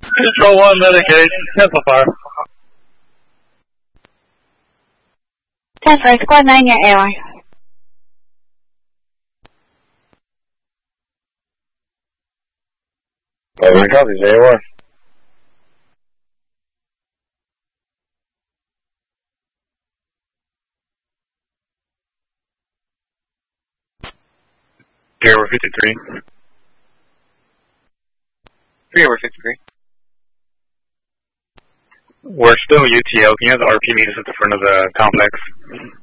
Control 1 medication, cancel fire. 10-4, squad 9 near AR. My copies, AOR. Here, we're 53. 3 over 53. We're still UTL. Can you have the RP meet us at the front of the complex?